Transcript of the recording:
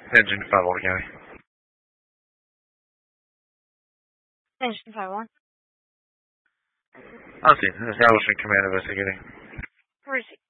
Engine 5 County. Engine 5-1. I'll see. Establishing command investigating. Where is he?